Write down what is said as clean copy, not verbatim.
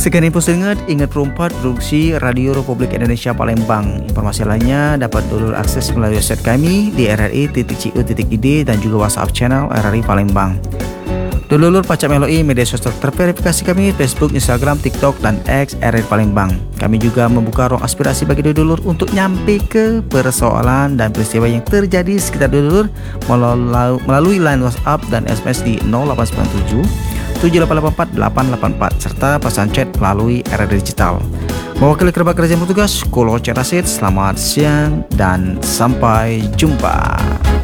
Sekian info singkat, ingat perumpat produksi Radio Republik Indonesia Palembang. Informasi lainnya dapat dulu akses melalui website kami di rri.cu.id dan juga WhatsApp channel RRI Palembang. Dulur pacak meloi media sosial terverifikasi kami Facebook, Instagram, TikTok, dan X RRI Palembang. Kami juga membuka ruang aspirasi bagi dulur untuk nyampe ke persoalan dan peristiwa yang terjadi sekitar dulur melalui line WhatsApp dan SMS di 0897 7884 884 serta pesan chat melalui RRI Digital. Mewakili kerabat kerja yang bertugas, Kulo Cerasit, selamat siang dan sampai jumpa.